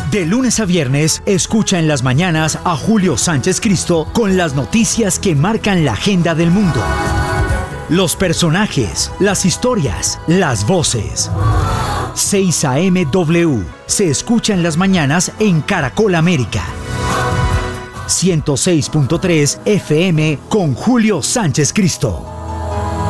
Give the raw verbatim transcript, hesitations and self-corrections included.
De lunes a viernes, escucha en las mañanas a Julio Sánchez Cristo con las noticias que marcan la agenda del mundo. Los personajes, las historias, las voces. seis A M W se escucha en las mañanas en Caracol América. ciento seis punto tres F M con Julio Sánchez Cristo.